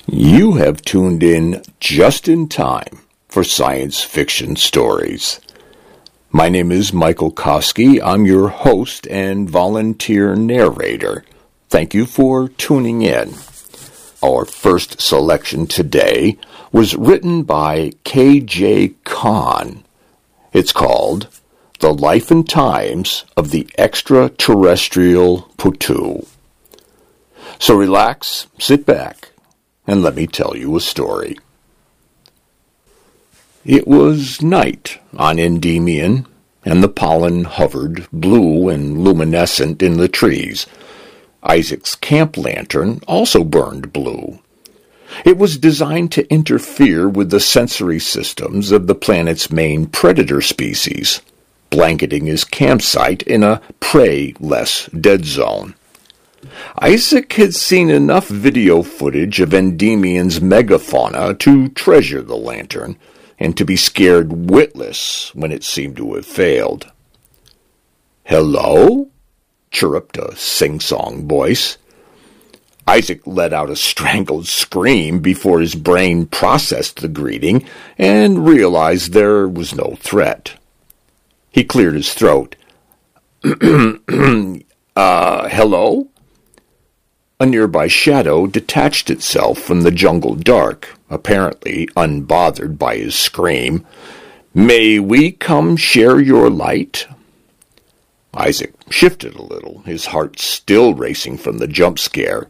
You have tuned in just in time for science fiction stories. My name is Michael Koski. I'm your host and volunteer narrator. Thank you for tuning in. Our first selection today was written by K.J. Kahn. It's called The Life and Times of the Extraterrestrial Potoo. So relax, sit back, and let me tell you a story. It was night on Endymion, and the pollen hovered blue and luminescent in the trees. Isaac's camp lantern also burned blue. It was designed to interfere with the sensory systems of the planet's main predator species, blanketing his campsite in a prey-less dead zone. Isaac had seen enough video footage of Endymion's megafauna to treasure the lantern, and to be scared witless when it seemed to have failed. "Hello?" chirruped a sing-song voice. Isaac let out a strangled scream before his brain processed the greeting and realized there was no threat. He cleared his throat. Hello?" A nearby shadow detached itself from the jungle dark, apparently unbothered by his scream. "May we come share your light?" Isaac shifted a little, his heart still racing from the jump scare.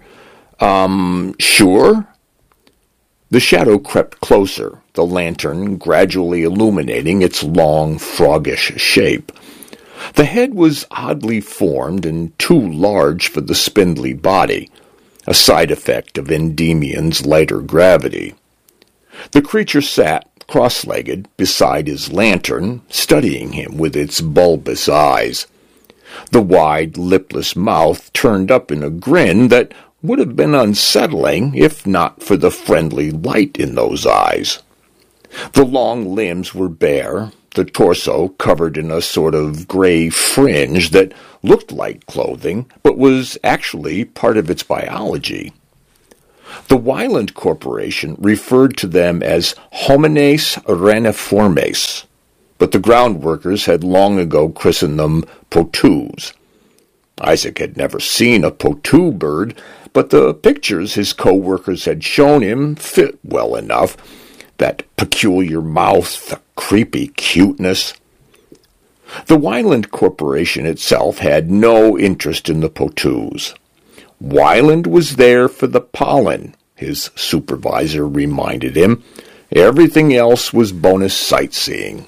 Sure?" The shadow crept closer, the lantern gradually illuminating its long, froggish shape. The head was oddly formed and too large for the spindly body, a side effect of Endymion's lighter gravity. The creature sat cross-legged beside his lantern, studying him with its bulbous eyes. The wide, lipless mouth turned up in a grin that would have been unsettling if not for the friendly light in those eyes. The long limbs were bare, the torso covered in a sort of gray fringe that looked like clothing, but was actually part of its biology. The Wyland Corporation referred to them as homines reniformes, but the ground workers had long ago christened them potoos. Isaac had never seen a potoo bird, but the pictures his co-workers had shown him fit well enough. That peculiar mouth, the creepy cuteness. The Wyland Corporation itself had no interest in the potoos. Wyland was there for the pollen, his supervisor reminded him. Everything else was bonus sightseeing.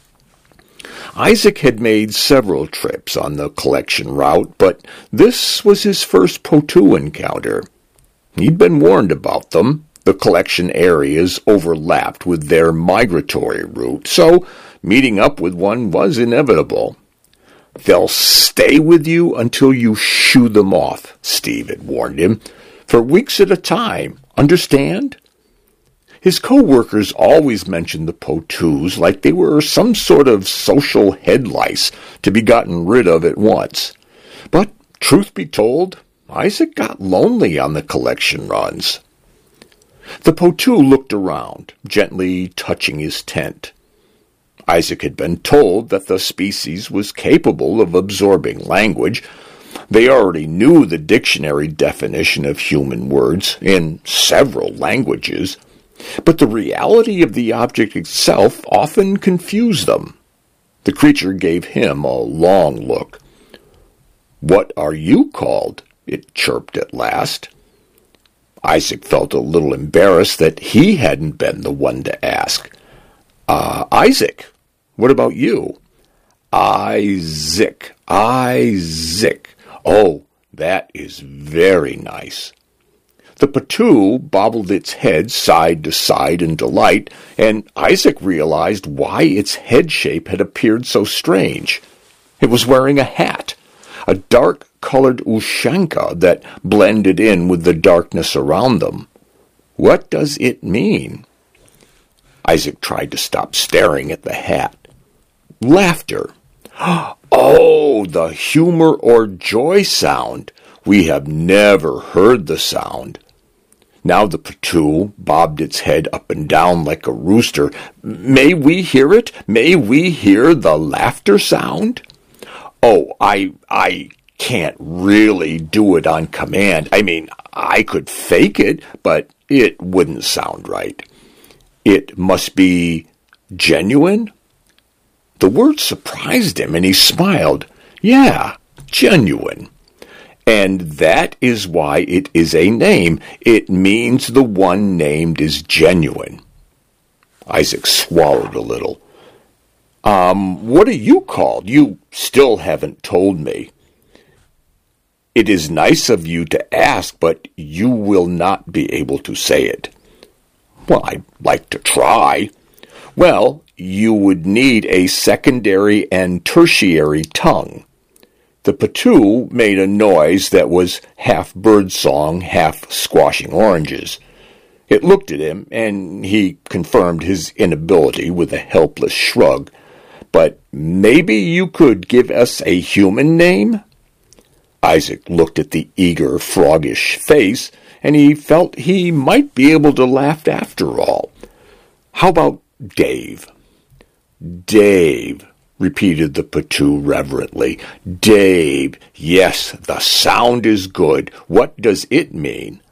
Isaac had made several trips on the collection route, but this was his first potoo encounter. He'd been warned about them. The collection areas overlapped with their migratory route, so meeting up with one was inevitable. "They'll stay with you until you shoo them off," Steve had warned him, "for weeks at a time. Understand?" His co-workers always mentioned the potoos like they were some sort of social head lice to be gotten rid of at once. But, truth be told, Isaac got lonely on the collection runs. The potoo looked around, gently touching his tent. Isaac had been told that the species was capable of absorbing language. They already knew the dictionary definition of human words in several languages, but the reality of the object itself often confused them. The creature gave him a long look. "What are you called?" it chirped at last. Isaac felt a little embarrassed that he hadn't been the one to ask. Isaac. What about you?" Isaac. Oh, that is very nice." The potoo bobbled its head side to side in delight, and Isaac realized why its head shape had appeared so strange. It was wearing a hat, a dark-colored ushanka that blended in with the darkness around them. What does it mean? Isaac tried to stop staring at the hat. Laughter. Oh, the humor or joy sound. We have never heard the sound. Now the patoo bobbed its head up and down like a rooster. "May we hear it? May we hear the laughter sound?" "Oh, I can't really do it on command. I mean, I could fake it, but it wouldn't sound right." "It must be genuine?" The word surprised him, and he smiled. "Yeah, genuine. And that is why it is a name. It means the one named is genuine." Isaac swallowed a little. What are you called? You still haven't told me." "It is nice of you to ask, but you will not be able to say it." "Well, I'd like to try." "Well, you would need a secondary and tertiary tongue." The patoo made a noise that was half birdsong, half squashing oranges. It looked at him, and he confirmed his inability with a helpless shrug. "But maybe you could give us a human name?" Isaac looked at the eager, froggish face, and he felt he might be able to laugh after all. "How about Dave?" "Dave," repeated the patoo reverently. "Dave. Yes, the sound is good. What does it mean?"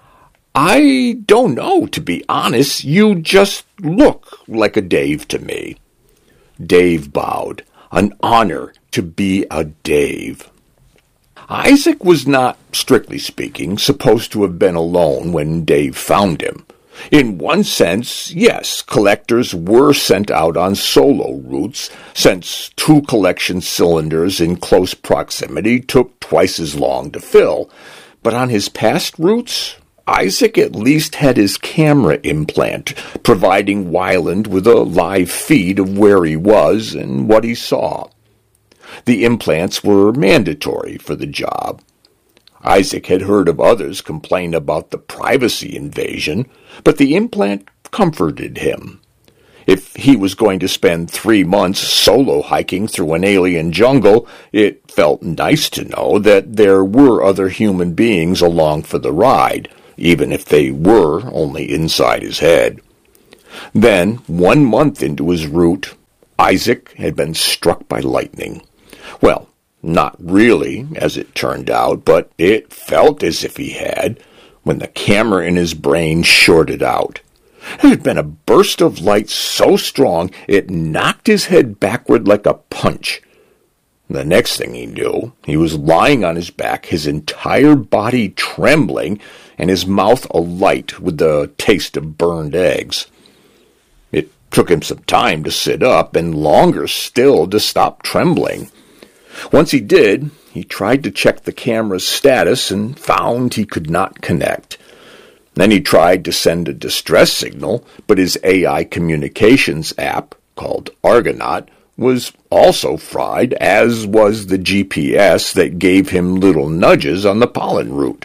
"I don't know, to be honest. You just look like a Dave to me." Dave bowed. "An honor to be a Dave." Isaac was not, strictly speaking, supposed to have been alone when Dave found him. In one sense, yes, collectors were sent out on solo routes, since 2 collection cylinders in close proximity took twice as long to fill. But on his past routes, Isaac at least had his camera implant, providing Weiland with a live feed of where he was and what he saw. The implants were mandatory for the job. Isaac had heard of others complain about the privacy invasion, but the implant comforted him. If he was going to spend 3 months solo hiking through an alien jungle, it felt nice to know that there were other human beings along for the ride, even if they were only inside his head. Then, 1 month into his route, Isaac had been struck by lightning. Well, not really, as it turned out, but it felt as if he had, when the camera in his brain shorted out. It had been a burst of light so strong it knocked his head backward like a punch. The next thing he knew, he was lying on his back, his entire body trembling, and his mouth alight with the taste of burned eggs. It took him some time to sit up, and longer still to stop trembling. Once he did, he tried to check the camera's status and found he could not connect. Then he tried to send a distress signal, but his AI communications app, called Argonaut, was also fried, as was the GPS that gave him little nudges on the pollen route.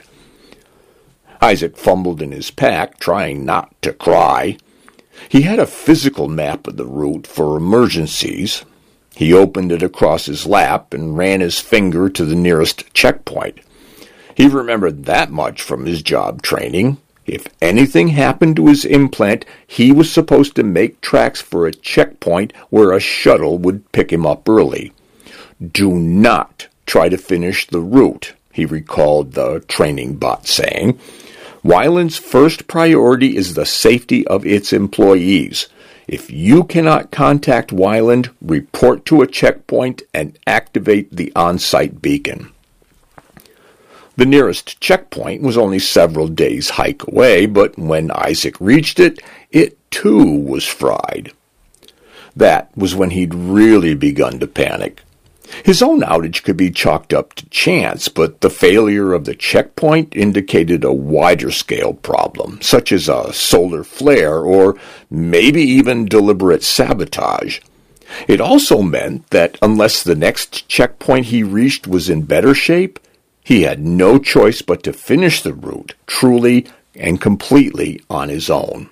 Isaac fumbled in his pack, trying not to cry. He had a physical map of the route for emergencies. He opened it across his lap and ran his finger to the nearest checkpoint. He remembered that much from his job training. If anything happened to his implant, he was supposed to make tracks for a checkpoint where a shuttle would pick him up early. "Do not try to finish the route," he recalled the training bot saying. "Weiland's first priority is the safety of its employees. If you cannot contact Weiland, report to a checkpoint and activate the on-site beacon." The nearest checkpoint was only several days' hike away, but when Isaac reached it, it too was fried. That was when he'd really begun to panic. His own outage could be chalked up to chance, but the failure of the checkpoint indicated a wider-scale problem, such as a solar flare or maybe even deliberate sabotage. It also meant that unless the next checkpoint he reached was in better shape, he had no choice but to finish the route truly and completely on his own.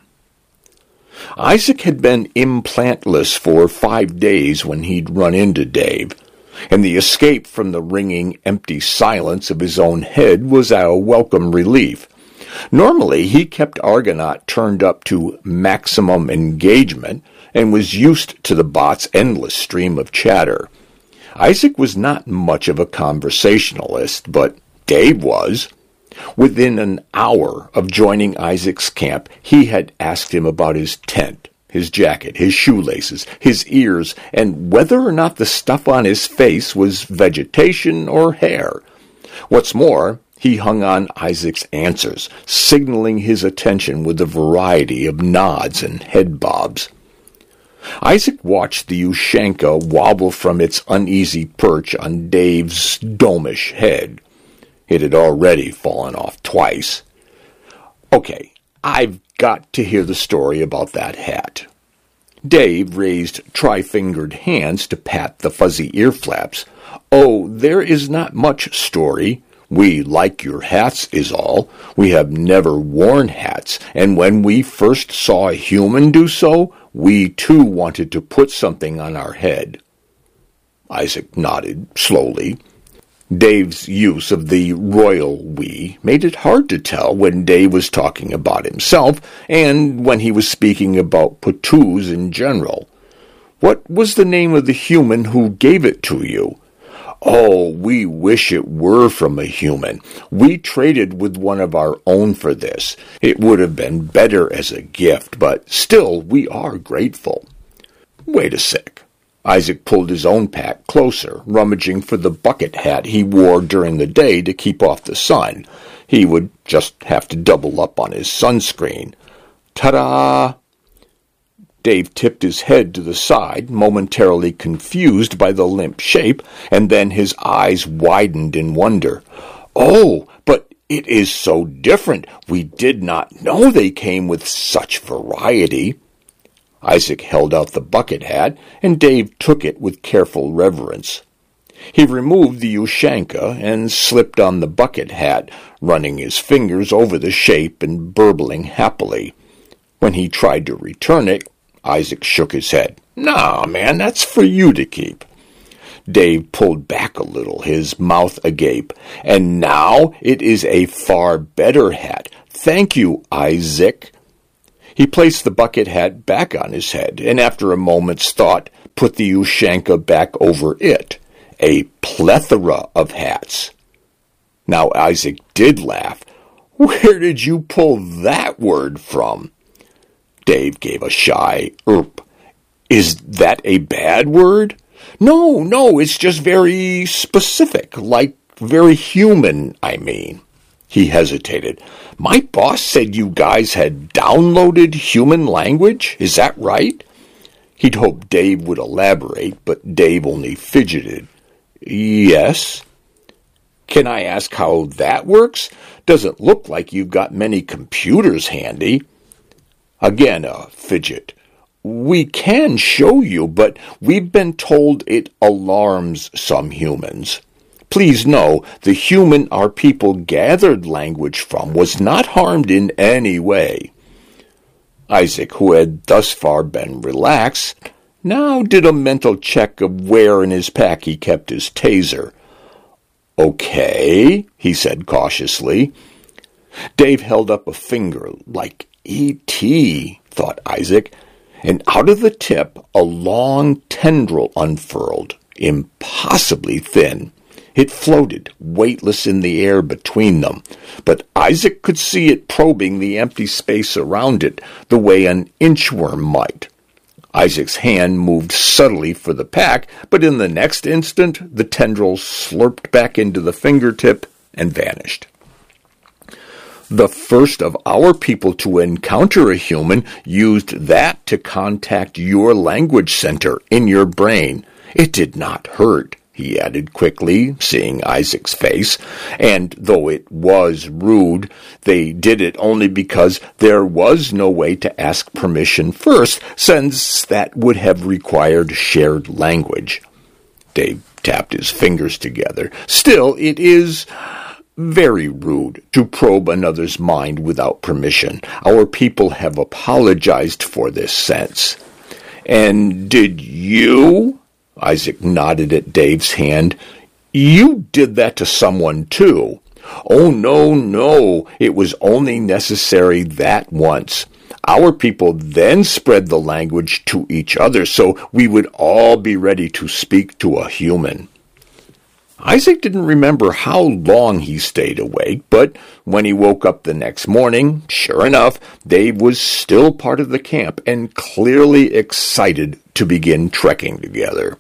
Isaac had been implantless for 5 days when he'd run into Dave, and the escape from the ringing, empty silence of his own head was a welcome relief. Normally, he kept Argonaut turned up to maximum engagement and was used to the bot's endless stream of chatter. Isaac was not much of a conversationalist, but Dave was. Within an hour of joining Isaac's camp, he had asked him about his tent, his jacket, his shoelaces, his ears, and whether or not the stuff on his face was vegetation or hair. What's more, he hung on Isaac's answers, signaling his attention with a variety of nods and head bobs. Isaac watched the Ushanka wobble from its uneasy perch on Dave's domish head. It had already fallen off twice. Okay, I've got to hear the story about that hat. Dave raised tri-fingered hands to pat the fuzzy ear flaps. Oh, there is not much story. We like your hats is all. We have never worn hats, and when we first saw a human do so, we too wanted to put something on our head. Isaac nodded slowly. Dave's use of the royal we made it hard to tell when Dave was talking about himself and when he was speaking about Patoos in general. What was the name of the human who gave it to you? Oh, we wish it were from a human. We traded with one of our own for this. It would have been better as a gift, but still we are grateful. Wait a sec. Isaac pulled his own pack closer, rummaging for the bucket hat he wore during the day to keep off the sun. He would just have to double up on his sunscreen. Ta-da! Dave tipped his head to the side, momentarily confused by the limp shape, and then his eyes widened in wonder. Oh, but it is so different. We did not know they came with such variety. Isaac held out the bucket hat, and Dave took it with careful reverence. He removed the Ushanka and slipped on the bucket hat, running his fingers over the shape and burbling happily. When he tried to return it, Isaac shook his head. Nah, man, that's for you to keep. Dave pulled back a little, his mouth agape. And now it is a far better hat. Thank you, Isaac. He placed the bucket hat back on his head, and after a moment's thought, put the Ushanka back over it. A plethora of hats. Now Isaac did laugh. Where did you pull that word from? Dave gave a shy "erp." Is that a bad word? No, it's just very specific, like very human, I mean. He hesitated. My boss said you guys had downloaded human language, is that right? He'd hoped Dave would elaborate, but Dave only fidgeted. Yes. Can I ask how that works? Doesn't look like you've got many computers handy. Again a fidget. We can show you, but we've been told it alarms some humans. Please know, the human our people gathered language from was not harmed in any way. Isaac, who had thus far been relaxed, now did a mental check of where in his pack he kept his taser. Okay, he said cautiously. Dave held up a finger, like E.T., thought Isaac, and out of the tip a long tendril unfurled, impossibly thin. It floated, weightless in the air between them, but Isaac could see it probing the empty space around it the way an inchworm might. Isaac's hand moved subtly for the pack, but in the next instant the tendril slurped back into the fingertip and vanished. The first of our people to encounter a human used that to contact your language center in your brain. It did not hurt, he added quickly, seeing Isaac's face, and though it was rude, they did it only because there was no way to ask permission first, since that would have required shared language. Dave tapped his fingers together. Still, it is very rude to probe another's mind without permission. Our people have apologized for this sense. And did you? Isaac nodded at Dave's hand. You did that to someone, too. "Oh, no, no, it was only necessary that once. Our people then spread the language to each other so we would all be ready to speak to a human." Isaac didn't remember how long he stayed awake, but when he woke up the next morning, sure enough, Dave was still part of the camp and clearly excited to begin trekking together.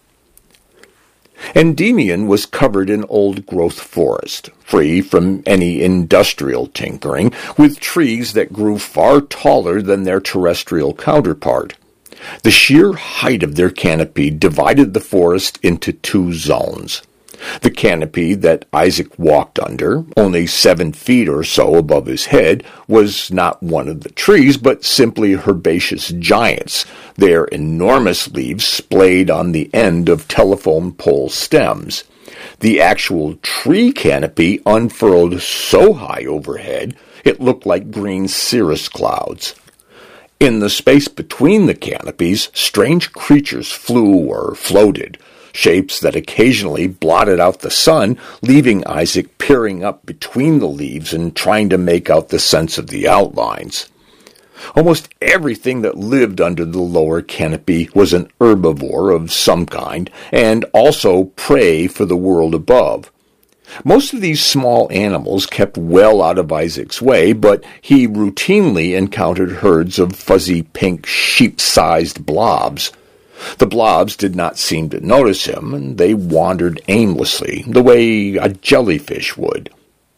Endymion was covered in old-growth forest, free from any industrial tinkering, with trees that grew far taller than their terrestrial counterpart. The sheer height of their canopy divided the forest into two zones. The canopy that Isaac walked under, only 7 feet or so above his head, was not one of the trees, but simply herbaceous giants, their enormous leaves splayed on the end of telephone pole stems. The actual tree canopy unfurled so high overhead it looked like green cirrus clouds. In the space between the canopies, strange creatures flew or floated, shapes that occasionally blotted out the sun, leaving Isaac peering up between the leaves and trying to make out the sense of the outlines. Almost everything that lived under the lower canopy was an herbivore of some kind, and also prey for the world above. Most of these small animals kept well out of Isaac's way, but he routinely encountered herds of fuzzy pink sheep-sized blobs. The blobs did not seem to notice him, and they wandered aimlessly, the way a jellyfish would.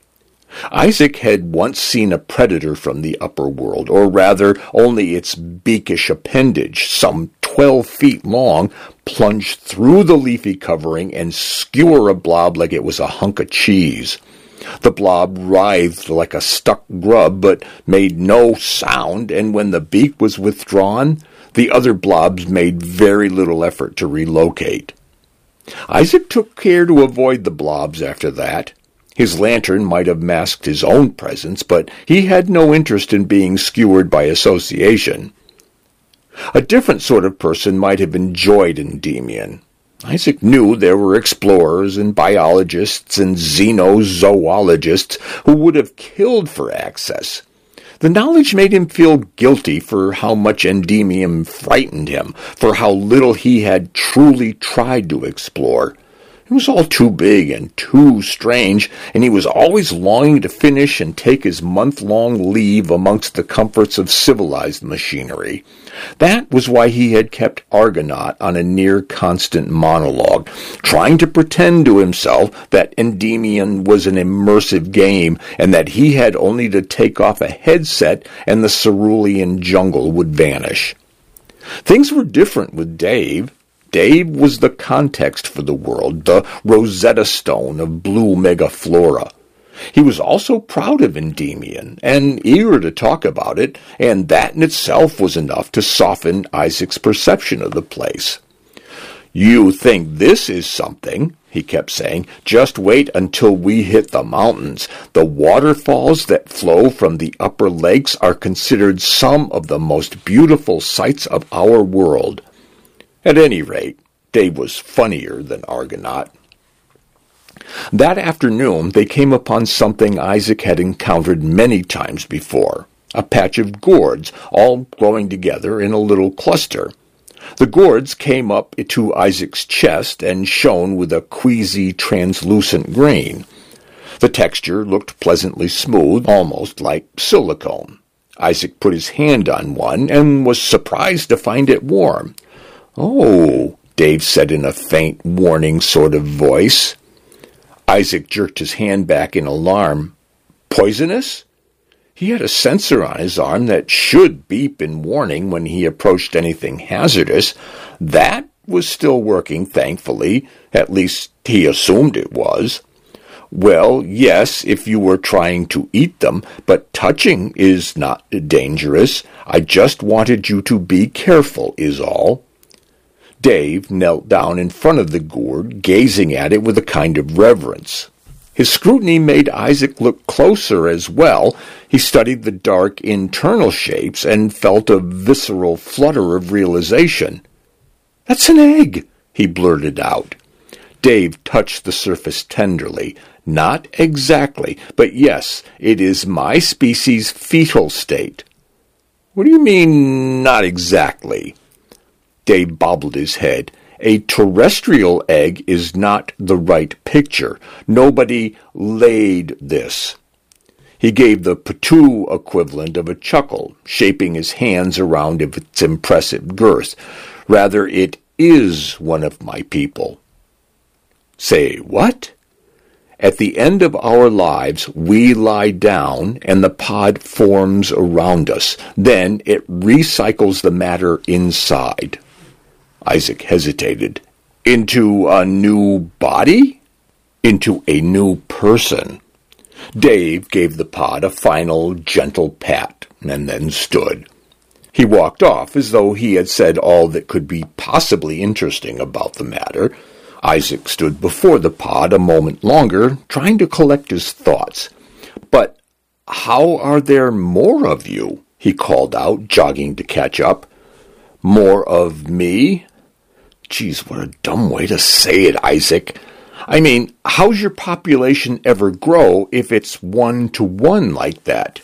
Isaac had once seen a predator from the upper world, or rather only its beakish appendage, some 12 feet long, plunge through the leafy covering and skewer a blob like it was a hunk of cheese. The blob writhed like a stuck grub, but made no sound, and when the beak was withdrawn, the other blobs made very little effort to relocate. Isaac took care to avoid the blobs after that. His lantern might have masked his own presence, but he had no interest in being skewered by association. A different sort of person might have enjoyed Endymion. Isaac knew there were explorers and biologists and xenozoologists who would have killed for access. The knowledge made him feel guilty for how much Endymion frightened him, for how little he had truly tried to explore. It was all too big and too strange, and he was always longing to finish and take his month-long leave amongst the comforts of civilized machinery. That was why he had kept Argonaut on a near-constant monologue, trying to pretend to himself that Endymion was an immersive game and that he had only to take off a headset and the cerulean jungle would vanish. Things were different with Dave. Dave was the context for the world, the Rosetta Stone of blue megaflora. He was also proud of Endymion, and eager to talk about it, and that in itself was enough to soften Isaac's perception of the place. "You think this is something," he kept saying. "Just wait until we hit the mountains. The waterfalls that flow from the upper lakes are considered some of the most beautiful sights of our world." At any rate, Dave was funnier than Argonaut. That afternoon they came upon something Isaac had encountered many times before, a patch of gourds, all growing together in a little cluster. The gourds came up to Isaac's chest and shone with a queasy, translucent green. The texture looked pleasantly smooth, almost like silicone. Isaac put his hand on one and was surprised to find it warm. "Oh," Dave said in a faint, warning sort of voice. Isaac jerked his hand back in alarm. "Poisonous?" He had a sensor on his arm that should beep in warning when he approached anything hazardous. That was still working, thankfully. At least he assumed it was. "Well, yes, if you were trying to eat them, but touching is not dangerous. I just wanted you to be careful, is all." Dave knelt down in front of the gourd, gazing at it with a kind of reverence. His scrutiny made Isaac look closer as well. He studied the dark internal shapes and felt a visceral flutter of realization. "That's an egg," he blurted out. Dave touched the surface tenderly. Not exactly, but yes, it is my species' fetal state. What do you mean, not exactly? Dave bobbled his head. A terrestrial egg is not the right picture. Nobody laid this. He gave the patoo equivalent of a chuckle, shaping his hands around its impressive girth. Rather, it is one of my people. Say what? At the end of our lives, we lie down and the pod forms around us. Then it recycles the matter inside. Isaac hesitated. Into a new body? Into a new person. Dave gave the pod a final, gentle pat, and then stood. He walked off as though he had said all that could be possibly interesting about the matter. Isaac stood before the pod a moment longer, trying to collect his thoughts. "But how are there more of you?" he called out, jogging to catch up. "More of me?" Geez, what a dumb way to say it, Isaac. I mean, how's your population ever grow if it's 1-to-1 like that?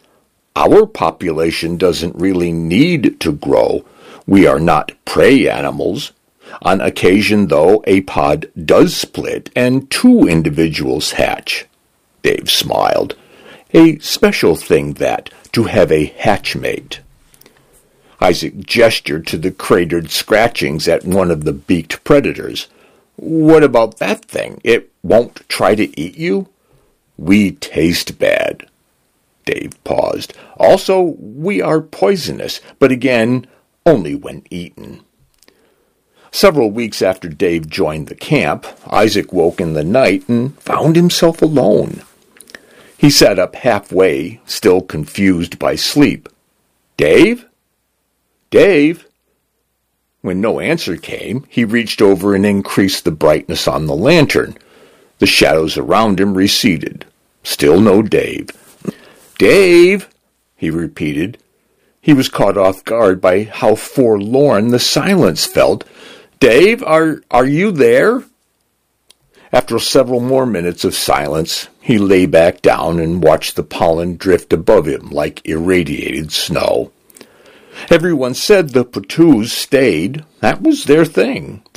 Our population doesn't really need to grow. We are not prey animals. On occasion, though, a pod does split and 2 individuals hatch. Dave smiled. A special thing that, to have a hatchmate. Isaac gestured to the cratered scratchings at one of the beaked predators. "What about that thing? It won't try to eat you?" "We taste bad." Dave paused. "Also, we are poisonous, but again, only when eaten." Several weeks after Dave joined the camp, Isaac woke in the night and found himself alone. He sat up halfway, still confused by sleep. "Dave? Dave?" When no answer came, he reached over and increased the brightness on the lantern. The shadows around him receded. Still no Dave. "Dave?" he repeated. He was caught off guard by how forlorn the silence felt. "Dave, are you there?" After several more minutes of silence, he lay back down and watched the pollen drift above him like irradiated snow. Everyone said the patoos stayed. That was their thing.